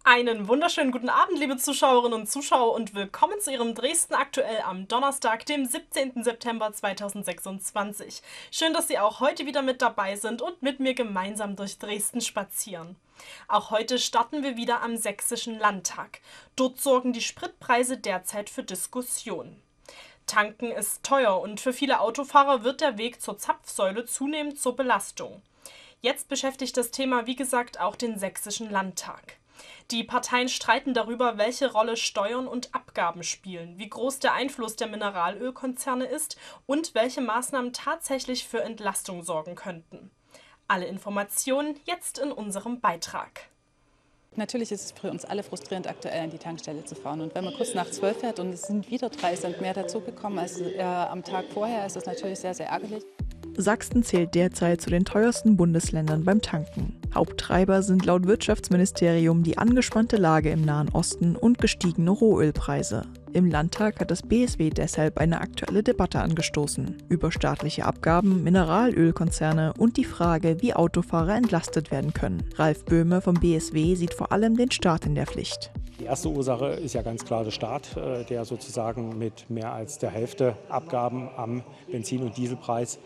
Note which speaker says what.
Speaker 1: Einen wunderschönen guten Abend, liebe Zuschauerinnen und Zuschauer, und willkommen zu Ihrem Dresden aktuell am Donnerstag, dem 17. September 2026. Schön, dass Sie auch heute wieder mit dabei sind und mit mir gemeinsam durch Dresden spazieren. Auch heute starten wir wieder am Sächsischen Landtag. Dort sorgen die Spritpreise derzeit für Diskussion. Tanken ist teuer und für viele Autofahrer wird der Weg zur Zapfsäule zunehmend zur Belastung. Jetzt beschäftigt das Thema, wie gesagt, auch den Sächsischen Landtag. Die Parteien streiten darüber, welche Rolle Steuern und Abgaben spielen, wie groß der Einfluss der Mineralölkonzerne ist und welche Maßnahmen tatsächlich für Entlastung sorgen könnten. Alle Informationen jetzt in unserem Beitrag.
Speaker 2: Natürlich ist es für uns alle frustrierend, aktuell an die Tankstelle zu fahren. Und wenn man kurz nach 12 fährt und es sind wieder 3 Cent mehr dazugekommen als am Tag vorher, ist das natürlich sehr, sehr ärgerlich.
Speaker 3: Sachsen zählt derzeit zu den teuersten Bundesländern beim Tanken. Haupttreiber sind laut Wirtschaftsministerium die angespannte Lage im Nahen Osten und gestiegene Rohölpreise. Im Landtag hat das BSW deshalb eine aktuelle Debatte angestoßen über staatliche Abgaben, Mineralölkonzerne und die Frage, wie Autofahrer entlastet werden können. Ralf Böhme vom BSW sieht vor allem den Staat in der Pflicht.
Speaker 4: Die erste Ursache ist ja ganz klar der Staat, der sozusagen mit mehr als der Hälfte Abgaben am Benzin- und Dieselpreis